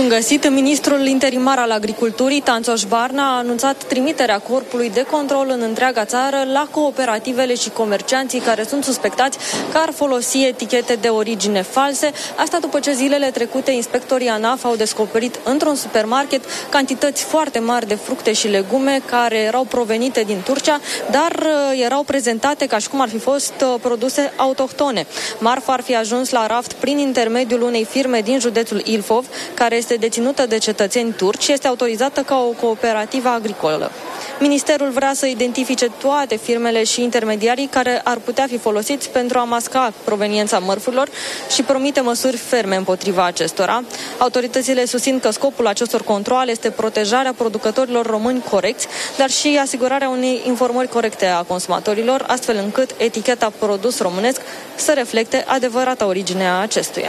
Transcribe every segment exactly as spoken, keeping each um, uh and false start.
Bun găsit! Ministrul interimar al Agriculturii, Tanțoș Barna, a anunțat trimiterea corpului de control în întreaga țară la cooperativele și comercianții care sunt suspectați că ar folosi etichete de origine false. Asta după ce zilele trecute inspectorii ANAF au descoperit într-un supermarket cantități foarte mari de fructe și legume care erau provenite din Turcia, dar erau prezentate ca și cum ar fi fost produse autohtone. Marfa ar fi ajuns la raft prin intermediul unei firme din județul Ilfov, care este deținută de cetățeni turci și este autorizată ca o cooperativă agricolă. Ministerul vrea să identifice toate firmele și intermediarii care ar putea fi folosiți pentru a masca proveniența mărfurilor și promite măsuri ferme împotriva acestora. Autoritățile susțin că scopul acestor controale este protejarea producătorilor români corecți, dar și asigurarea unei informări corecte a consumatorilor, astfel încât eticheta produs românesc să reflecte adevărata origine a acestuia.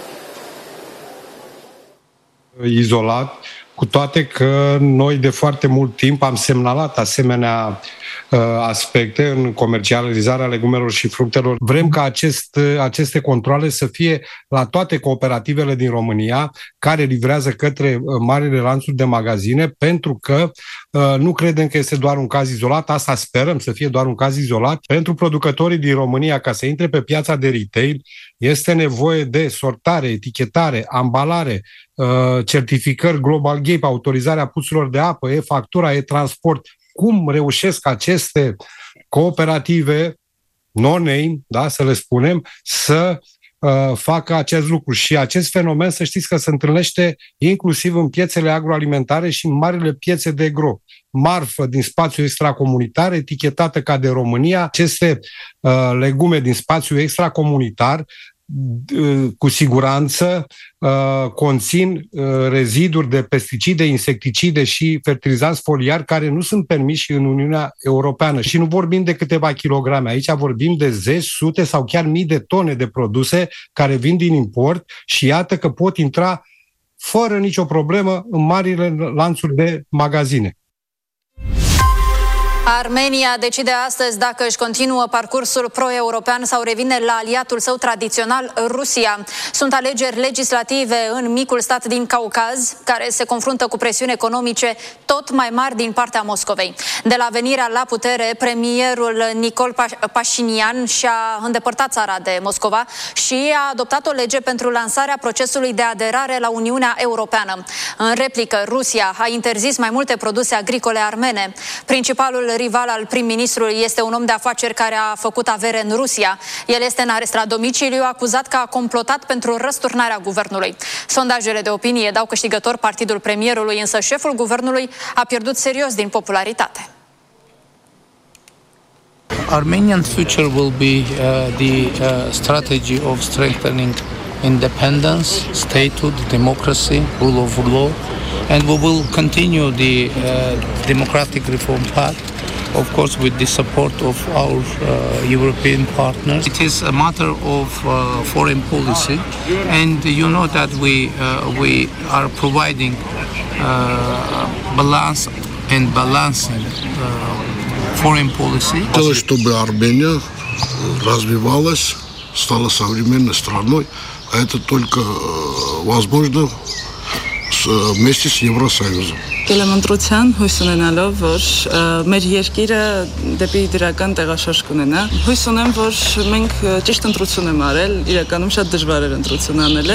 Izolat, cu toate că noi de foarte mult timp am semnalat asemenea uh, aspecte în comercializarea legumelor și fructelor. Vrem ca acest, aceste controale să fie la toate cooperativele din România care livrează către uh, marile lanțuri de magazine, pentru că uh, nu credem că este doar un caz izolat, asta sperăm să fie doar un caz izolat. Pentru producătorii din România, ca să intre pe piața de retail, este nevoie de sortare, etichetare, ambalare, certificări Global Gap, autorizarea puțurilor de apă, e-factura, e-transport. Cum reușesc aceste cooperative no-name, da, să le spunem, să uh, facă acest lucru? Și acest fenomen, să știți că se întâlnește inclusiv în piețele agroalimentare și în marile piețe de gro. Marfă din spațiu extracomunitar, etichetată ca de România, aceste uh, legume din spațiu extracomunitar cu siguranță uh, conțin uh, reziduri de pesticide, insecticide și fertilizanți foliari care nu sunt permiși în Uniunea Europeană. Și nu vorbim de câteva kilograme, aici vorbim de zeci, sute sau chiar mii de tone de produse care vin din import și iată că pot intra fără nicio problemă în marile lanțuri de magazine. Armenia decide astăzi dacă își continuă parcursul pro-european sau revine la aliatul său tradițional, Rusia. Sunt alegeri legislative în micul stat din Caucaz, care se confruntă cu presiuni economice tot mai mari din partea Moscovei. De la venirea la putere, premierul Nicol Pașinian și-a îndepărtat țara de Moscova și a adoptat o lege pentru lansarea procesului de aderare la Uniunea Europeană. În replică, Rusia a interzis mai multe produse agricole armene. Principalul rival al prim-ministrului este un om de afaceri care a făcut avere în Rusia. El este în arest la domiciliu, acuzat că a complotat pentru răsturnarea guvernului. Sondajele de opinie dau câștigător partidul premierului, însă șeful guvernului a pierdut serios din popularitate. Armenian future will be uh, the uh, strategy of strengthening independence, statehood, democracy, rule of law, and we will continue the uh, democratic reform path, of course with the support of our uh, European partners. It is a matter of uh, foreign policy, and you know that we uh, we are providing uh, balance and balancing uh, foreign policy. Чтобы Армения развивалась, стала современной страной, а это только возможно вместе с Евросоюзом. Կելամնտրության հույս ունենալով, որ մեր երկիրը դեպի դրական տեղաշարժ կունենա։ Հույս ունեմ, որ մենք ճիշտ ընտրություն եմ արել, իրականում շատ դժվար էր ընտրություն անելը։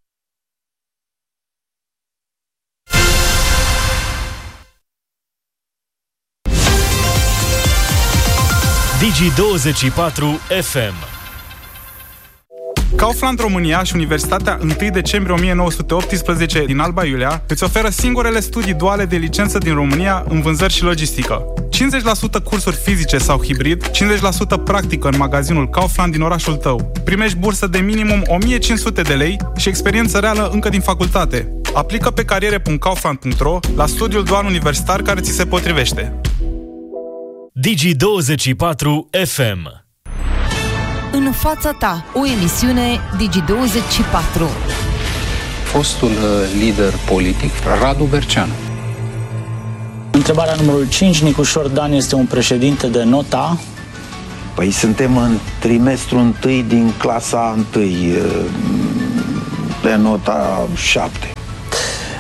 Digi douăzeci și patru F M. Kaufland România și Universitatea întâi decembrie o mie nouă sute optsprezece din Alba Iulia îți oferă singurele studii duale de licență din România în vânzări și logistică. cincizeci la sută cursuri fizice sau hibrid, cincizeci la sută practică în magazinul Kaufland din orașul tău. Primești bursă de minimum o mie cinci sute de lei și experiență reală încă din facultate. Aplică pe cariere punct kaufland punct ro la studiul dual universitar care ți se potrivește. Digi douăzeci și patru F M. În fața ta, o emisiune Digi douăzeci și patru. Fostul lider politic, Radu Berceanu. Întrebarea numărul cinci, Nicușor Dan este un președinte de nota? Păi suntem în trimestru întâi din clasa întâi, de nota șapte.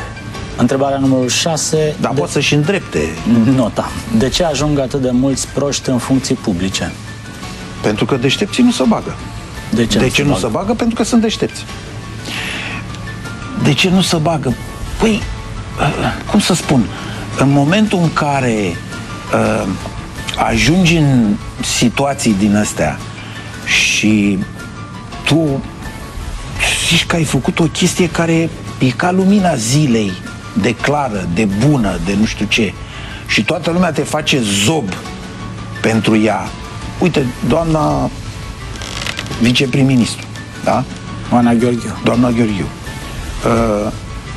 Întrebarea numărul șase. Dar de... poate să-și îndrepte nota. De ce ajung atât de mulți proști în funcții publice? Pentru că deștepții nu se bagă. De ce, de nu, ce se nu bagă? se bagă? Pentru că sunt deștepți. De ce nu se bagă? Păi, cum să spun, în momentul în care uh, ajungi în situații din astea și tu zici că ai făcut o chestie care e ca lumina zilei, de clară, de bună, de nu știu ce, și toată lumea te face zob pentru ea. Uite, doamna viceprim-ministru, da? Doamna Gheorghiu. Doamna Gheorghiu. Uh,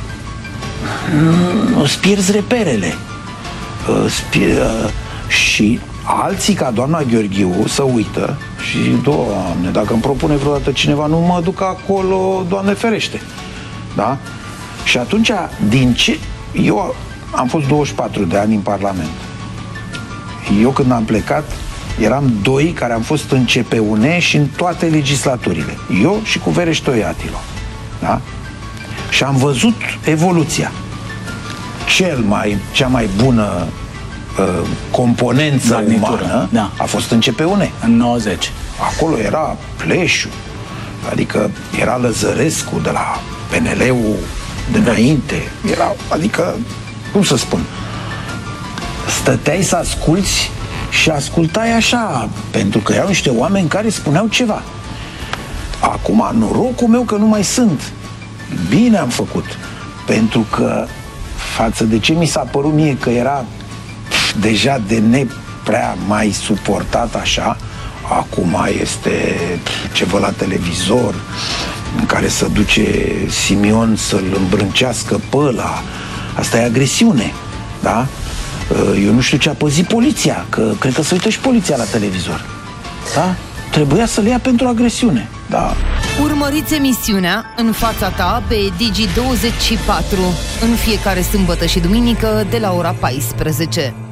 îți pierzi reperele. Uh, pier, uh, și alții ca doamna Gheorghiu să uită și, Doamne, dacă îmi propune vreodată cineva, nu mă duc acolo, Doamne ferește. Da? Și atunci, din ce... Eu am fost douăzeci și patru de ani în Parlament. Eu când am plecat, eram doi care am fost în C P U N și în toate legislaturile. Eu și cu Vereș Toiatilo. Da? Și am văzut evoluția. Cel mai, cea mai bună uh, componență Magnitură, umană da. a fost în C P U N. În nouăzeci. Acolo era Pleșu, adică era Lăzărescu de la P N L-ul de înainte. Era, adică, cum să spun, stăteai să asculți și ascultai așa, pentru că erau niște oameni care spuneau ceva. Acum, norocul meu că nu mai sunt. Bine am făcut, pentru că față de ce mi s-a părut mie că era deja de neprea mai suportat așa, acum este ceva la televizor în care se duce Simion să-l îmbrâncească pe ăla. Asta e agresiune, da? Eu nu știu ce a păzit poliția, că cred că se uită și poliția la televizor, da? Trebuia să le ia pentru agresiune, da? Urmăriți emisiunea În fața ta pe Digi douăzeci și patru în fiecare sâmbătă și duminică de la ora paisprezece.